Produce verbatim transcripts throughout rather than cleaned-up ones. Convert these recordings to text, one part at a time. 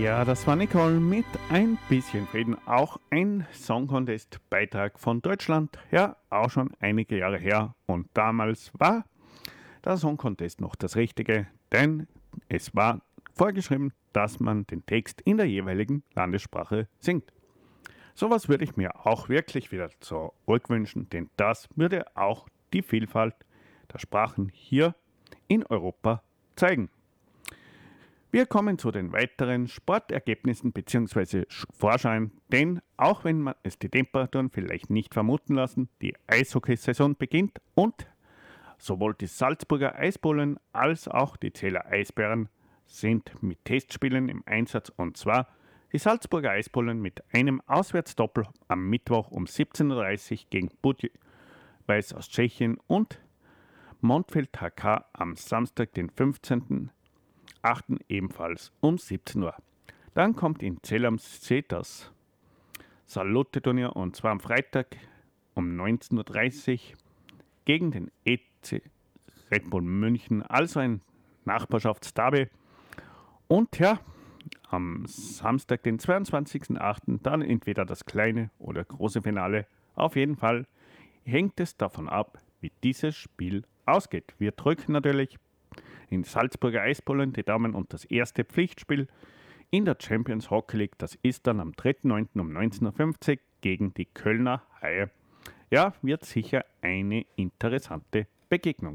Ja, das war Nicole mit ein bisschen Frieden. Auch ein Song Contest Beitrag von Deutschland. Ja, auch schon einige Jahre her. Und damals war der Song Contest noch das Richtige, denn es war vorgeschrieben, dass man den Text in der jeweiligen Landessprache singt. Sowas würde ich mir auch wirklich wieder zurückwünschen, denn das würde auch die Vielfalt der Sprachen hier in Europa zeigen. Wir kommen zu den weiteren Sportergebnissen bzw. Vorschauen, denn auch wenn man es die Temperaturen vielleicht nicht vermuten lassen, die Eishockeysaison beginnt und sowohl die Salzburger Eisbullen als auch die Zähler Eisbären sind mit Testspielen im Einsatz, und zwar die Salzburger Eisbullen mit einem Auswärtsdoppel am Mittwoch um siebzehn Uhr dreißig gegen Budweis aus Tschechien und Montfeld H K am Samstag, den fünfzehnten achten ebenfalls um siebzehn Uhr. Dann kommt in Zell am See das Salute-Turnier, und zwar am Freitag um neunzehn Uhr dreißig gegen den E C Red Bull München, also ein Nachbarschaftsderby. Und ja, am Samstag, den zweiundzwanzigsten achten dann entweder das kleine oder große Finale. Auf jeden Fall hängt es davon ab, wie dieses Spiel ausgeht. Wir drücken natürlich in Salzburger Eisbullen die Daumen, und das erste Pflichtspiel in der Champions Hockey League, das ist dann am dritten neunten um neunzehn Uhr fünfzig gegen die Kölner Haie. Ja, wird sicher eine interessante Begegnung.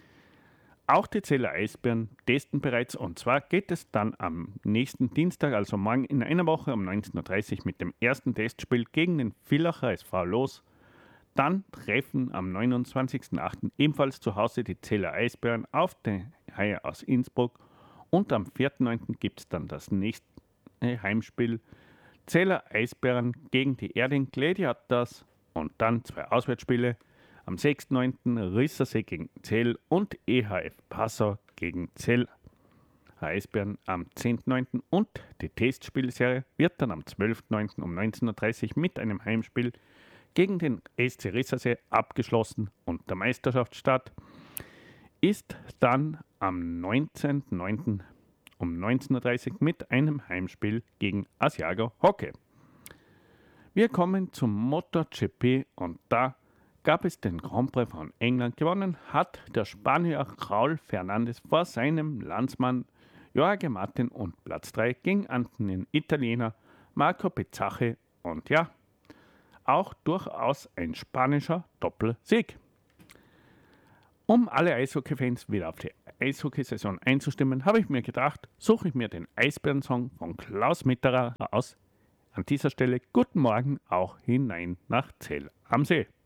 Auch die Zähler Eisbären testen bereits, und zwar geht es dann am nächsten Dienstag, also morgen in einer Woche um neunzehn Uhr dreißig mit dem ersten Testspiel gegen den Villacher S V los. Dann treffen am neunundzwanzigsten achten ebenfalls zu Hause die Zähler Eisbären auf die Haie aus Innsbruck, und am vierten neunten gibt es dann das nächste Heimspiel Zähler Eisbären gegen die Erding Gladiators, und dann zwei Auswärtsspiele am sechsten neunten Rissersee gegen Zell und E H F Passau gegen Zell Eisbären am zehnten neunten und die Testspielserie wird dann am zwölften neunten um neunzehn Uhr dreißig mit einem Heimspiel gegen den S C Rissersee abgeschlossen, und der Meisterschaftsstart ist dann am neunzehnten neunten um neunzehn Uhr dreißig mit einem Heimspiel gegen Asiago Hockey. Wir kommen zum MotoGP, und da gab es den Grand Prix von England. Gewonnen hat der Spanier Raúl Fernández vor seinem Landsmann Jorge Martin, und Platz drei ging an den Italiener Marco Bezzecchi, und ja, auch durchaus ein spanischer Doppelsieg. Um alle Eishockey-Fans wieder auf die Eishockey-Saison einzustimmen, habe ich mir gedacht, suche ich mir den Eisbären-Song von Klaus Mitterer aus. An dieser Stelle guten Morgen auch hinein nach Zell am See.